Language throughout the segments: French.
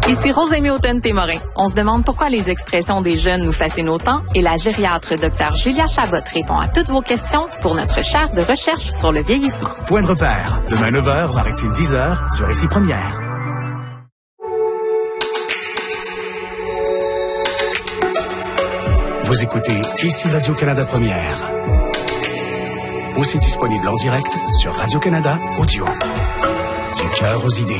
Ici Rosémie Houghton-Témorin. On se demande pourquoi les expressions des jeunes nous fascinent autant et la gériatre Dr Julia Chabot répond à toutes vos questions pour notre chaire de recherche sur le vieillissement. Point de repère, demain 9h, maritime 10h, sur Ici Première. Vous écoutez Ici Radio-Canada Première. Aussi disponible en direct sur Radio-Canada Audio. Du cœur aux idées.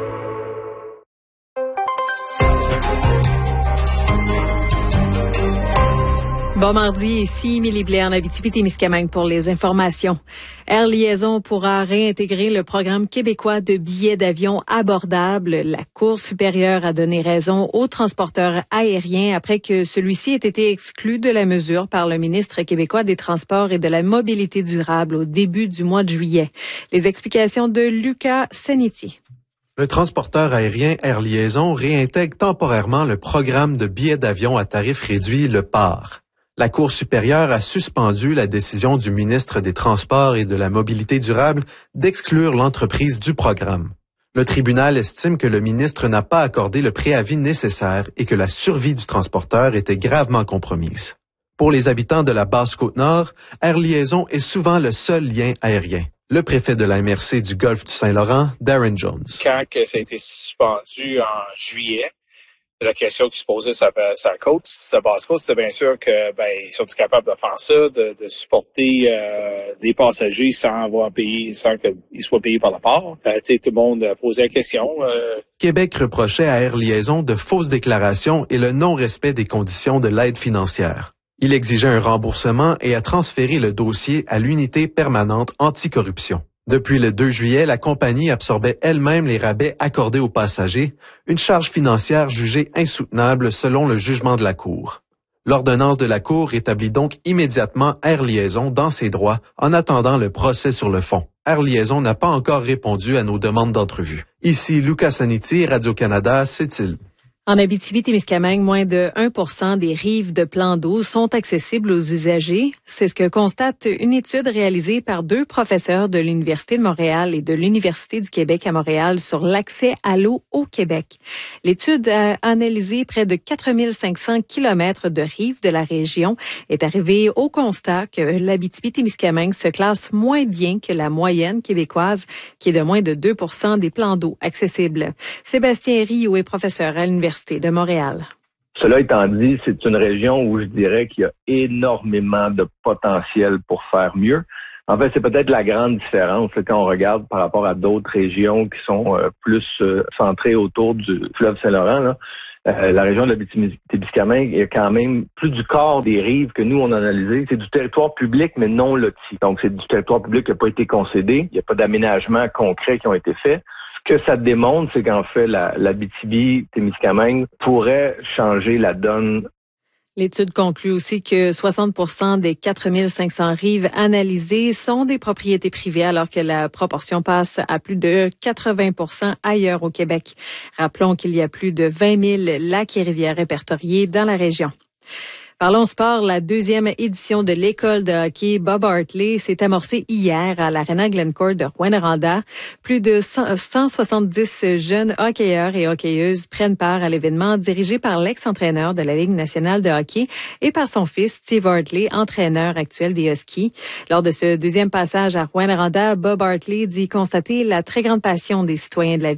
Bon mardi, ici Émilie Blais en Abitibi-Témiscamingue pour les informations. Air Liaison pourra réintégrer le programme québécois de billets d'avion abordables. La Cour supérieure a donné raison au transporteur aérien après que celui-ci ait été exclu de la mesure par le ministre québécois des Transports et de la Mobilité durable au début du mois de juillet. Les explications de Lucas Saniti. Le transporteur aérien Air Liaison réintègre temporairement le programme de billets d'avion à tarif réduit, le PAR. La Cour supérieure a suspendu la décision du ministre des Transports et de la Mobilité durable d'exclure l'entreprise du programme. Le tribunal estime que le ministre n'a pas accordé le préavis nécessaire et que la survie du transporteur était gravement compromise. Pour les habitants de la Basse-Côte-Nord, Air Liaison est souvent le seul lien aérien. Le préfet de la MRC du Golfe du Saint-Laurent, Darren Jones. Quand ça a été suspendu en juillet, la question qui se posait sa côte, sa basse-côte, c'est bien sûr que ils sont capables de faire ça, de supporter des passagers sans avoir payé, sans qu'ils soient payés par la part. Tout le monde a posé la question. Québec reprochait à Air Liaison de fausses déclarations et le non-respect des conditions de l'aide financière. Il exigeait un remboursement et a transféré le dossier à l'unité permanente anticorruption. Depuis le 2 juillet, la compagnie absorbait elle-même les rabais accordés aux passagers, une charge financière jugée insoutenable selon le jugement de la Cour. L'ordonnance de la Cour rétablit donc immédiatement Air Liaison dans ses droits en attendant le procès sur le fond. Air Liaison n'a pas encore répondu à nos demandes d'entrevue. Ici Lucas Saniti, Radio-Canada, Sept-Îles. En Abitibi-Témiscamingue, moins de 1% des rives de plans d'eau sont accessibles aux usagers. C'est ce que constate une étude réalisée par 2 professeurs de l'Université de Montréal et de l'Université du Québec à Montréal sur l'accès à l'eau au Québec. L'étude a analysé près de 4500 kilomètres de rives de la région et est arrivée au constat que l'Abitibi-Témiscamingue se classe moins bien que la moyenne québécoise, qui est de moins de 2% des plans d'eau accessibles. Sébastien Rioux est professeur à l'Université de Montréal. Cela étant dit, c'est une région où je dirais qu'il y a énormément de potentiel pour faire mieux. En fait, c'est peut-être la grande différence là, quand on regarde par rapport à d'autres régions qui sont plus centrées autour du fleuve Saint-Laurent. Là. La région de l'Abitibi-Témiscamingue, il y a quand même plus du quart des rives que nous, on a analysé. C'est du territoire public, mais non loti. Donc, c'est du territoire public qui n'a pas été concédé. Il n'y a pas d'aménagement concret qui ont été faits. Ce que ça démontre, c'est qu'en fait, l'Abitibi-Témiscamingue pourrait changer la donne. L'étude conclut aussi que 60% des 4500 rives analysées sont des propriétés privées, alors que la proportion passe à plus de 80% ailleurs au Québec. Rappelons qu'il y a plus de 20 000 lacs et rivières répertoriés dans la région. Parlons sport, la 2e édition de l'école de hockey Bob Hartley s'est amorcée hier à l'Arena Glencourt de Rouyn-Noranda. Plus de 170 jeunes hockeyeurs et hockeyeuses prennent part à l'événement dirigé par l'ex-entraîneur de la Ligue nationale de hockey et par son fils Steve Hartley, entraîneur actuel des Huskies. Lors de ce 2e passage à Rouyn-Noranda, Bob Hartley dit constater la très grande passion des citoyens de la ville